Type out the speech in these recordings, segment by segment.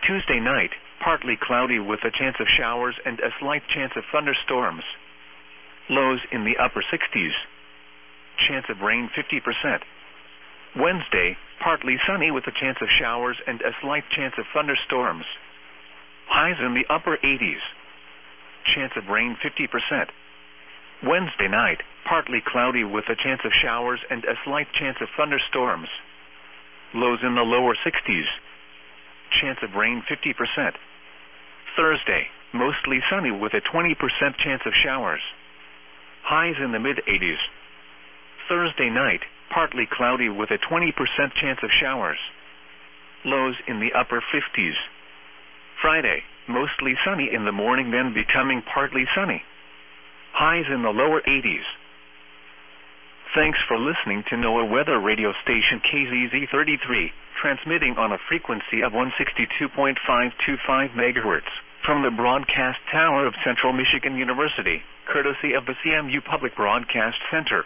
Tuesday night, partly cloudy with a chance of showers and a slight chance of thunderstorms. Lows in the upper 60s. Chance of rain 50%. Wednesday, partly sunny with a chance of showers and a slight chance of thunderstorms. Highs in the upper 80s. Chance of rain 50%. Wednesday night, partly cloudy with a chance of showers and a slight chance of thunderstorms. Lows in the lower 60s. Chance of rain 50%. Thursday, mostly sunny with a 20% chance of showers. Highs in the mid-80s. Thursday night, partly cloudy with a 20% chance of showers. Lows in the upper 50s. Friday, mostly sunny in the morning, then becoming partly sunny. Highs in the lower 80s. Thanks for listening to NOAA Weather Radio Station KZZ33, transmitting on a frequency of 162.525 MHz from the broadcast tower of Central Michigan University, courtesy of the CMU Public Broadcast Center.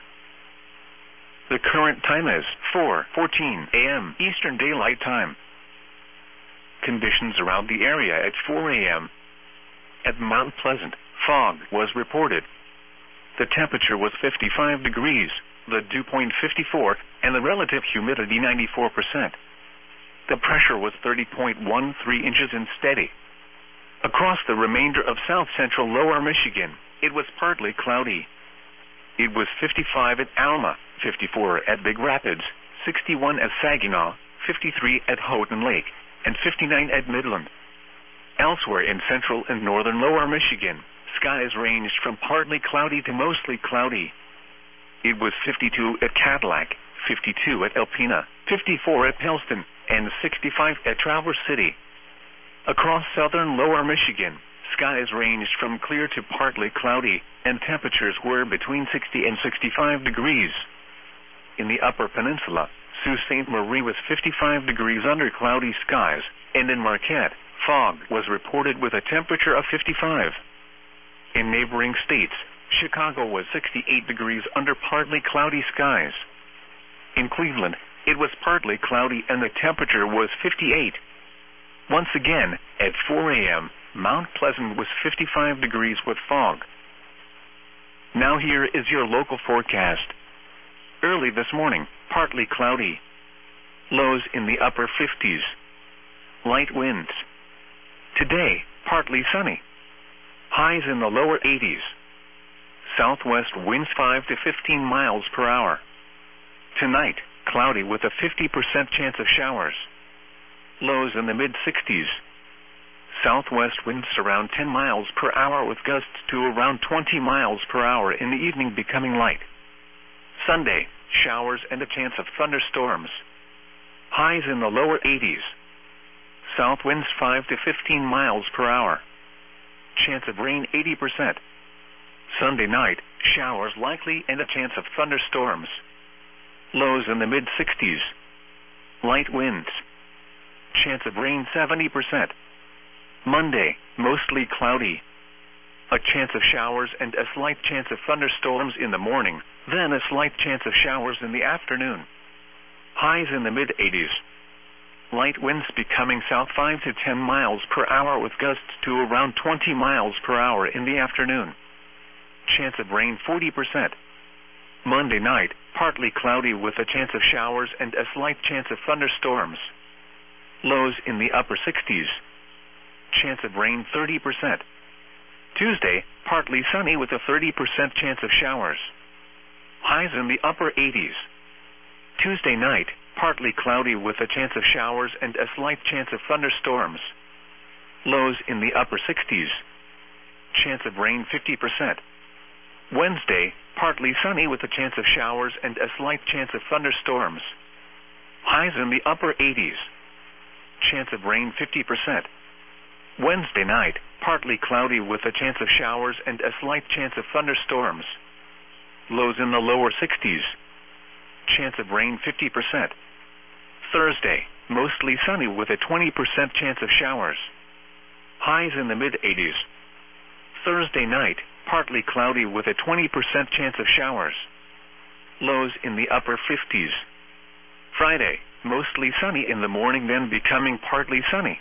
The current time is 4:14 a.m. Eastern Daylight Time. Conditions around the area at 4 a.m. At Mount Pleasant, fog was reported. The temperature was 55 degrees, the dew point 54, and the relative humidity 94%. The pressure was 30.13 inches and steady. Across the remainder of south-central lower Michigan, it was partly cloudy. It was 55 at Alma, 54 at Big Rapids, 61 at Saginaw, 53 at Houghton Lake, and 59 at Midland. Elsewhere in central and northern lower Michigan, skies ranged from partly cloudy to mostly cloudy. It was 52 at Cadillac, 52 at Alpena, 54 at Pellston, and 65 at Traverse City. Across southern lower Michigan, skies ranged from clear to partly cloudy, and temperatures were between 60 and 65 degrees. In the upper peninsula, Sault Ste. Marie was 55 degrees under cloudy skies, and in Marquette, fog was reported with a temperature of 55. In neighboring states, Chicago was 68 degrees under partly cloudy skies. In Cleveland, it was partly cloudy and the temperature was 58. Once again, at 4 a.m., Mount Pleasant was 55 degrees with fog. Now here is your local forecast. Early this morning, partly cloudy. Lows in the upper 50s. Light winds. Today, partly sunny. Highs in the lower 80s. Southwest winds 5 to 15 miles per hour. Tonight, cloudy with a 50% chance of showers. Lows in the mid-60s. Southwest winds around 10 miles per hour with gusts to around 20 miles per hour in the evening, becoming light. Sunday, showers and a chance of thunderstorms. Highs in the lower 80s. South winds 5 to 15 miles per hour. Chance of rain 80%. Sunday night, showers likely and a chance of thunderstorms. Lows in the mid-60s. Light winds. Chance of rain 70%. Monday, mostly cloudy. A chance of showers and a slight chance of thunderstorms in the morning, then a slight chance of showers in the afternoon. Highs in the mid-80s. Light winds becoming south 5 to 10 miles per hour with gusts to around 20 miles per hour in the afternoon. Chance of rain 40%. Monday night, partly cloudy with a chance of showers and a slight chance of thunderstorms. Lows in the upper 60s. Chance of rain 30%. Tuesday, partly sunny with a 30% chance of showers. Highs in the upper 80s. Tuesday night, partly cloudy with a chance of showers and a slight chance of thunderstorms. Lows in the upper 60s. Chance of rain 50%. Wednesday, partly sunny with a chance of showers and a slight chance of thunderstorms. Highs in the upper 80s. Chance of rain 50%. Wednesday night, partly cloudy with a chance of showers and a slight chance of thunderstorms. Lows in the lower 60s. Chance of rain 50%. Thursday, mostly sunny with a 20% chance of showers. Highs in the mid-80s. Thursday night, partly cloudy with a 20% chance of showers. Lows in the upper 50s. Friday, mostly sunny in the morning, then becoming partly sunny.